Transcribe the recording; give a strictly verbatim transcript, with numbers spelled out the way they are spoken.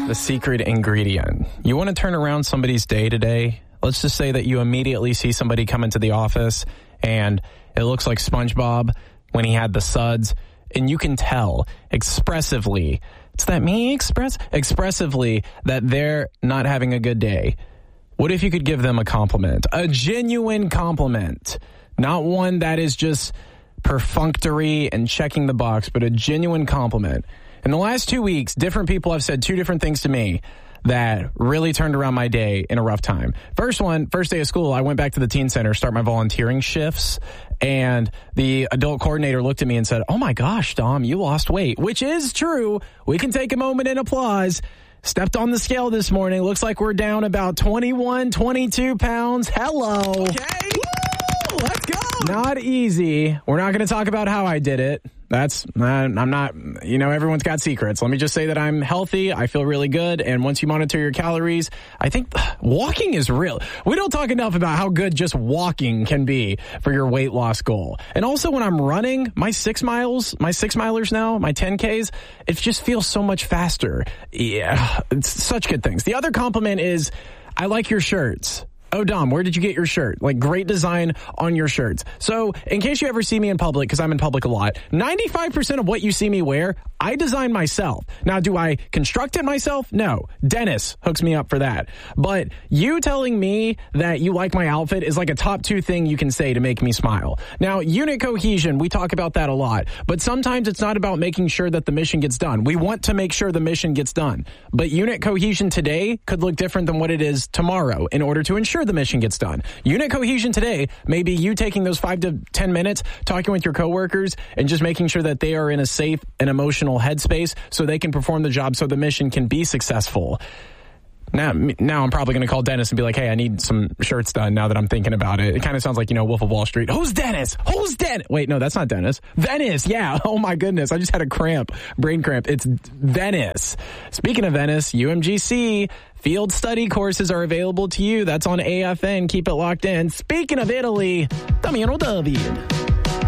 the secret ingredient. You want to turn around somebody's day today? Let's just say that you immediately see somebody come into the office and it looks like SpongeBob when he had the suds, and you can tell expressively, it's that me express expressively that they're not having a good day. What if you could give them a compliment? A genuine compliment. Not one that is just perfunctory and checking the box, but a genuine compliment. In the last two weeks, different people have said two different things to me that really turned around my day in a rough time. First one, first day of school, I went back to the teen center, start my volunteering shifts, and the adult coordinator looked at me and said, "Oh my gosh, Dom, you lost weight," which is true. We can take a moment and applause. Stepped on the scale this morning. Looks like we're down about twenty-one, twenty-two pounds. Hello. Okay. Woo! Let's go. Not easy. We're not going to talk about how I did it. That's, I'm not, you know, everyone's got secrets. Let me just say that I'm healthy. I feel really good. And once you monitor your calories, I think walking is real. We don't talk enough about how good just walking can be for your weight loss goal. And also when I'm running, my six miles, my six milers now, my ten Ks, it just feels so much faster. Yeah, it's such good things. The other compliment is, I like your shirts. Oh, Dom, where did you get your shirt? Like, great design on your shirts. So, in case you ever see me in public, because I'm in public a lot, ninety-five percent of what you see me wear, I design myself. Now, do I construct it myself? No. Dennis hooks me up for that. But you telling me that you like my outfit is like a top two thing you can say to make me smile. Now, unit cohesion, we talk about that a lot. But sometimes it's not about making sure that the mission gets done. We want to make sure the mission gets done. But unit cohesion today could look different than what it is tomorrow in order to ensure the mission gets done. Unit cohesion today may be you taking those five to ten minutes, talking with your coworkers, and just making sure that they are in a safe and emotional headspace so they can perform the job so the mission can be successful. Now, now I'm probably going to call Dennis and be like, hey, I need some shirts done now that I'm thinking about it. It kind of sounds like, you know, Wolf of Wall Street. Who's Dennis? Who's Dennis? Wait, no, that's not Dennis. Venice, yeah. Oh, my goodness. I just had a cramp, brain cramp. It's Venice. Speaking of Venice, U M G C field study courses are available to you. That's on A F N. Keep it locked in. Speaking of Italy, Damiano David.